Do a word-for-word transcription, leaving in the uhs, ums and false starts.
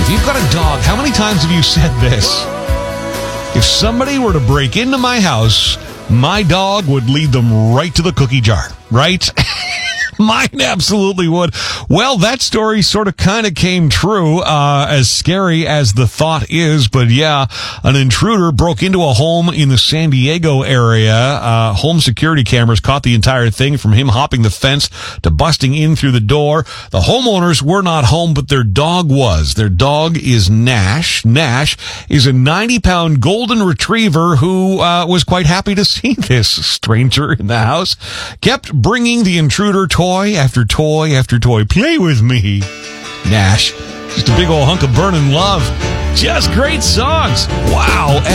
If you've got a dog, how many times have you said this? If somebody were to break into my house, my dog would lead them right to the cookie jar, right? Mine absolutely would. Well, that story sort of kind of came true, uh, as scary as the thought is. But yeah, an intruder broke into a home in the San Diego area. Uh, home security cameras caught the entire thing, from him hopping the fence to busting in through the door. The homeowners were not home, but their dog was. Their dog is Nash. Nash is a ninety pound golden retriever who, uh, was quite happy to see this stranger in the house. Kept bringing the intruder toys. Toy after toy after toy. Play with me, Nash. Just a big old hunk of burning love. Just great songs. Wow.